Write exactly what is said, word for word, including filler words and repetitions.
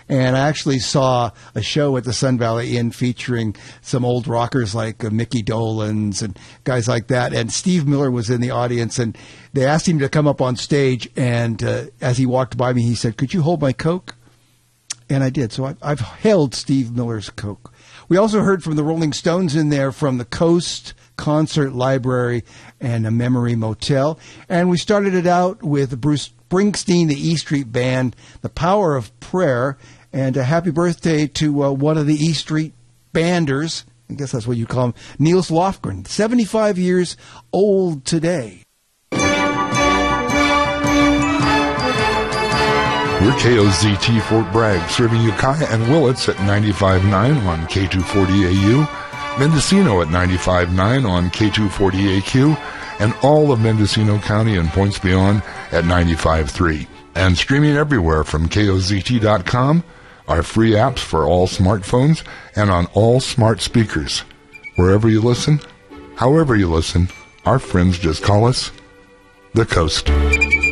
And I actually saw a show at the Sun Valley Inn featuring some old rockers like uh, Mickey Dolenz and guys like that. And Steve Miller was in the audience, and they asked him to come up on stage. And uh, as he walked by me, he said, "Could you hold my Coke?" And I did. So I, I've held Steve Miller's Coke. We also heard from the Rolling Stones in there, from the Coast Concert Library and a Memory Motel. And we started it out with Bruce Springsteen, the E Street Band, The Power of Prayer, and a happy birthday to uh, one of the E Street Banders. I guess that's what you call him, Niels Lofgren, seventy-five years old today. We're K O Z T Fort Bragg, serving Ukiah and Willits at ninety-five point nine on K two forty A U, Mendocino at ninety-five point nine on K two forty A Q, and all of Mendocino County and points beyond at ninety-five point three. And streaming everywhere from K O Z T dot com, our free apps for all smartphones and on all smart speakers. Wherever you listen, however you listen, our friends just call us The Coast.